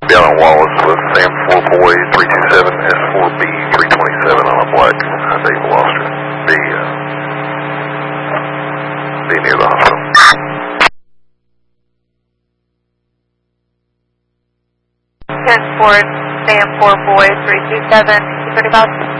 down on Wallace with Sam 4 Boy 327 S4B 327 on a black Hyundai Veloster. Be near the hospital. 10-4, Sam 4 Boy 327, 235.